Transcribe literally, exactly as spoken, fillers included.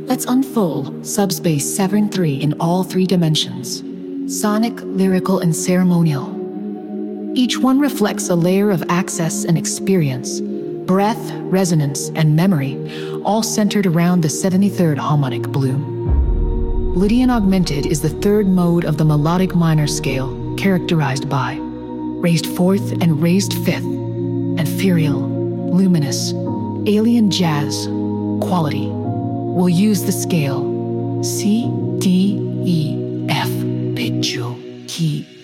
Let's unfold Subspace seven three in all three dimensions: sonic, lyrical, and ceremonial. Each one reflects a layer of access and experience, breath, resonance, and memory, all centered around the seventy-third harmonic bloom. Lydian Augmented is the third mode of the melodic minor scale, characterized by raised fourth and raised fifth, ethereal, luminous, alien jazz, quality. We'll use the scale C, D, E, F, Picchu, Key,